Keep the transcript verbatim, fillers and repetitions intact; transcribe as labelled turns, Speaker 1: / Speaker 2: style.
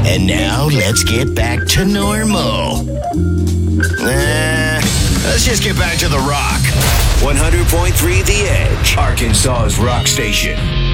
Speaker 1: And now let's get back to normal. Nah, let's just get back to the rock. one hundred point three The Edge, Arkansas's rock station.